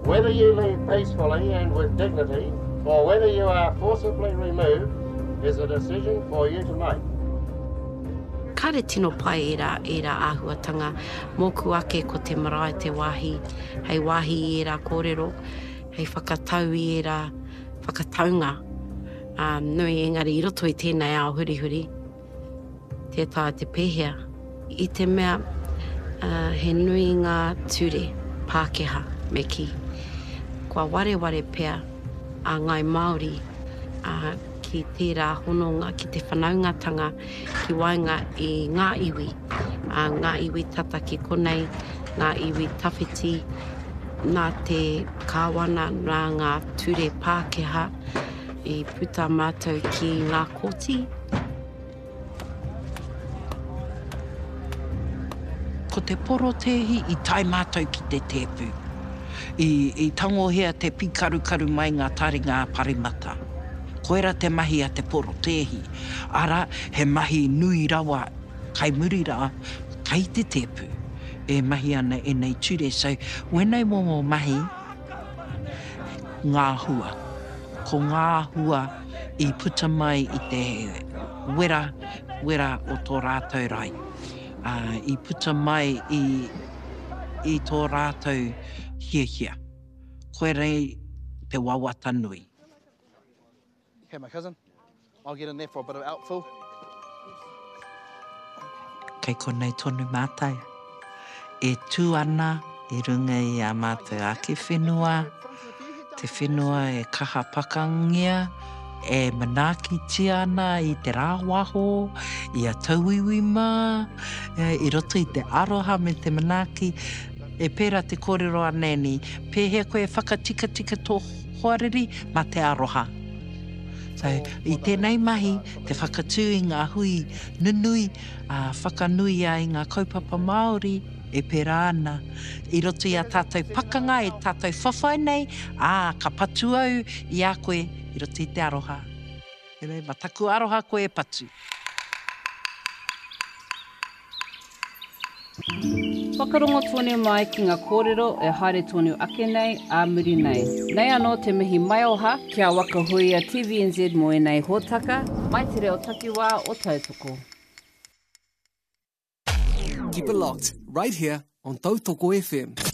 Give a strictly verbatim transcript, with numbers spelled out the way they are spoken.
Whether you leave peacefully and with dignity, or whether you are forcibly removed, is a decision for you to make. Kare tino pai e rā, e rā āhuatanga, mōku ake ko te marae te wāhi, hei wāhi e rā kōrero, hei whakatau i e rā whakataunga. Um, nui engari i roto i tēnei ao huri huri, tētā te pēhea. I te mea, uh, he nui ngā ture, Pākehā, me ki. Kua ware ware pea, a ngai Māori, uh, ki tērā hononga, ki te whanaungatanga, ki wainga i ngā iwi. Uh, ngā iwi tata ki konei, ngā iwi tawhiti, nā te kāwana rā ngā ture Pākehā, i puta mātou ki ngā kōti. Ko te poro tehi i tai mātou ki te tēpu. I, i tangohea te pikarukaru mai ngā taringa parimata. Koera te mahi a te poro tehi. Ara, he mahi nui rawa, kai muri rā, kai te tēpu. E mahi ana e nei ture. So, whenei momo mahi, ngā hua. Ko ngā hua i puta mai i te wera, wera o tō rātou rai. Uh, I puta mai i, i tō rātou hia hia. Koe rei te wawata nui. Okay, my cousin, I'll get in there for a bit of outfill. Kei konei tonu mātai. E tū ana i runga i a mātou ake whenua. Te whenua e kaha pakangia, e manaki tia ana i te rāwaho, i a tauiwi mā, i roto i te aroha me te manaki, e pērā te kōrero aneni, pēhea koe e whakatika tika tō hoariri ma te aroha. So, i tēnei mahi, te whakatū i ngā hui nunui, a whakanui a i ngā kaupapa Māori, e pērā ana. I roto i a tātou pakanga, e tātou whawhai nei, ā, ka patu au i a koe, i roto i te aroha. E rei, mataku aroha koe e patu. Whakarongo tōne mai ki ngā kōrero e haere tōnu ake nei, a muri nei. Nei anō te mihi mai oha, kia wakahui a T V N Z mo e nei hōtaka, mai te reo takiwā o tautoko. Keep it locked, right here on Tautoko F M.